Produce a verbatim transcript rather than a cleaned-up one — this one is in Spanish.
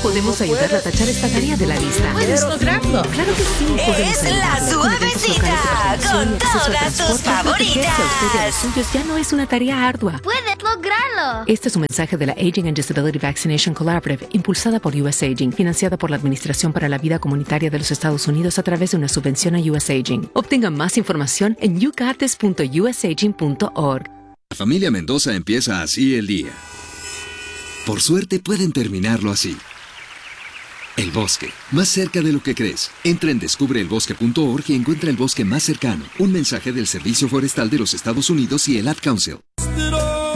Podemos ayudarla a tachar esta tarea de la lista. ¡Puedes lograrlo! Claro que sí, podemos Es la ayudarla. suavecita, con todas tus favoritas. A usted y a los suyos ya no es una tarea ardua. ¡Puedes lograrlo! Este es un mensaje de la Aging and Disability Vaccination Collaborative, impulsada por U S Aging, financiada por la Administración para la Vida Comunitaria de los Estados Unidos a través de una subvención a U S Aging. Obtenga más información en you got this punto u s aging punto org. La familia Mendoza empieza así el día. Por suerte pueden terminarlo así. El bosque, más cerca de lo que crees. Entra en descubre el bosque punto org y encuentra el bosque más cercano. Un mensaje del Servicio Forestal de los Estados Unidos y el Ad Council.